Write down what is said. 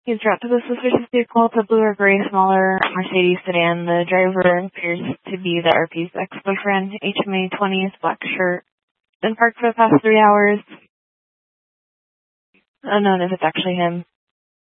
He's brought to the suspicious vehicle. It's a blue or gray smaller Mercedes sedan. The driver appears to be the RP's ex-boyfriend. HMA 20s, black shirt. Been parked for the past 3 hours. Unknown if it's actually him.